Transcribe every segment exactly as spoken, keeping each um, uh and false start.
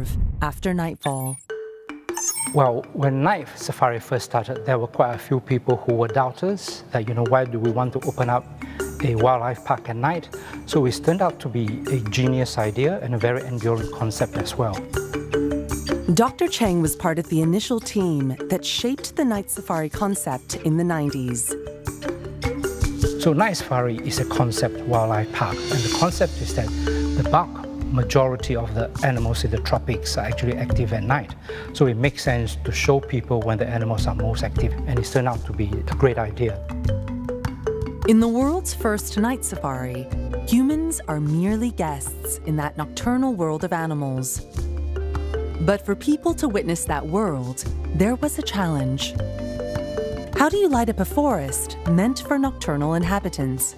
observe after nightfall. Well, when Night Safari first started, there were quite a few people who were doubters that, you know, why do we want to open up a wildlife park at night? So it turned out to be a genius idea and a very enduring concept as well. Doctor Cheng was part of the initial team that shaped the Night Safari concept in the nineties. So Night Safari is a concept wildlife park, and the concept is that the bulk majority of the animals in the tropics are actually active at night. So it makes sense to show people when the animals are most active, and it's turned out to be a great idea. In the world's first Night Safari, humans are merely guests in that nocturnal world of animals. But for people to witness that world, there was a challenge. How do you light up a forest meant for nocturnal inhabitants?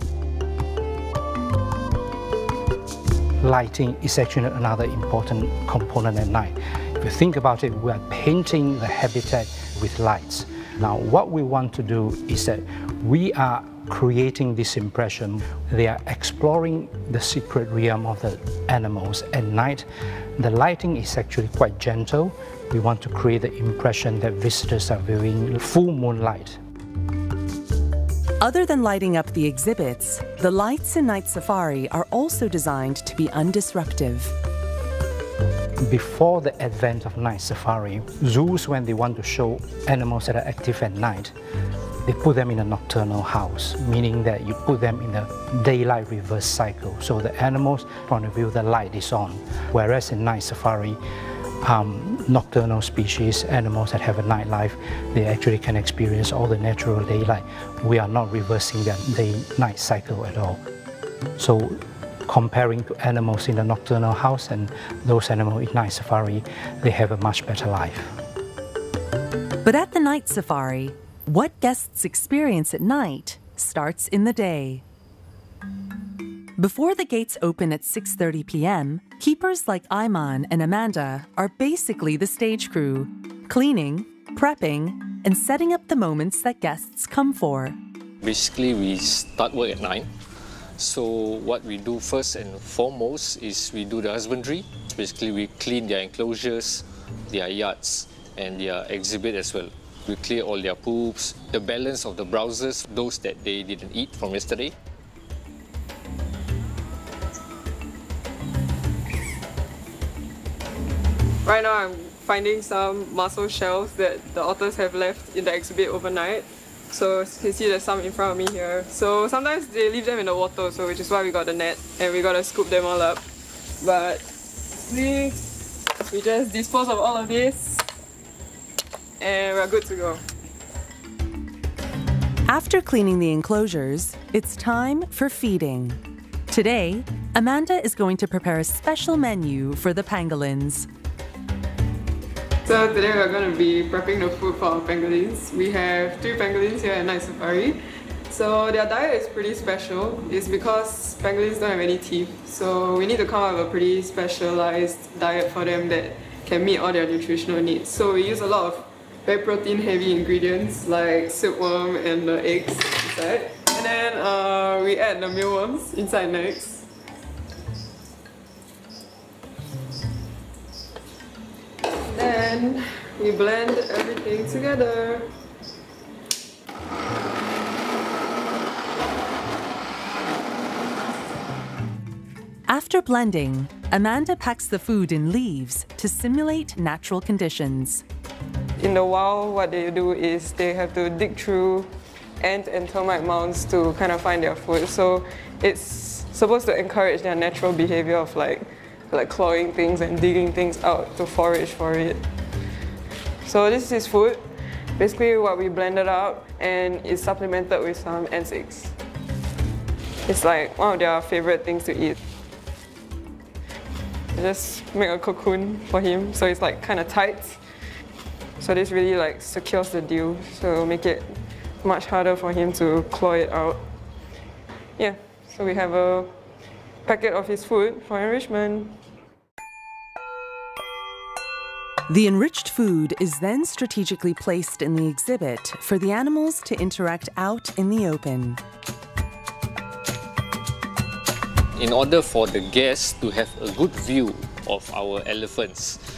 Lighting is actually another important component at night. If you think about it, we are painting the habitat with lights. Now, what we want to do is that we are creating this impression. They are exploring the secret realm of the animals at night. The lighting is actually quite gentle. We want to create the impression that visitors are viewing full moonlight. Other than lighting up the exhibits, the lights in Night Safari are also designed to be undisruptive. Before the advent of Night Safari, zoos, when they want to show animals that are active at night, they put them in a nocturnal house, meaning that you put them in a daylight reverse cycle. So the animals' point of view, the light is on. Whereas in Night Safari, um, nocturnal species, animals that have a nightlife, they actually can experience all the natural daylight. We are not reversing their day-night cycle at all. So comparing to animals in the nocturnal house and those animals in Night Safari, they have a much better life. But at the Night Safari, what guests experience at night starts in the day. Before the gates open at six thirty p m, keepers like Ayman and Amanda are basically the stage crew, cleaning, prepping, and setting up the moments that guests come for. Basically, we start work at nine. So what we do first and foremost is we do the husbandry. Basically, we clean their enclosures, their yards, and their exhibit as well. We clear all their poops, the balance of the browsers, those that they didn't eat from yesterday. Right now I'm finding some mussel shells that the otters have left in the exhibit overnight. So as you can see, there's some in front of me here. So sometimes they leave them in the water, so which is why we got the net and we got to scoop them all up. But we, we just dispose of all of this and we're good to go. After cleaning the enclosures, it's time for feeding. Today, Amanda is going to prepare a special menu for the pangolins. So today we're going to be prepping the food for our pangolins. We have three pangolins here at Night Safari. So their diet is pretty special. It's because pangolins don't have any teeth. So we need to come up with a pretty specialized diet for them that can meet all their nutritional needs. So we use a lot of very protein heavy ingredients like silkworm and the eggs inside. And then uh, we add the mealworms inside next. Then we blend everything together. After blending, Amanda packs the food in leaves to simulate natural conditions. In the wild, what they do is they have to dig through ant and termite mounds to kind of find their food. So it's supposed to encourage their natural behavior of like, like clawing things and digging things out to forage for it. So this is food, basically what we blended up, and it's supplemented with some ant eggs. It's like one of their favorite things to eat. I just make a cocoon for him, so it's like kind of tight. So this really like secures the deal, so it'll make it much harder for him to claw it out. Yeah, so we have a packet of his food for enrichment. The enriched food is then strategically placed in the exhibit for the animals to interact out in the open. In order for the guests to have a good view of our elephants,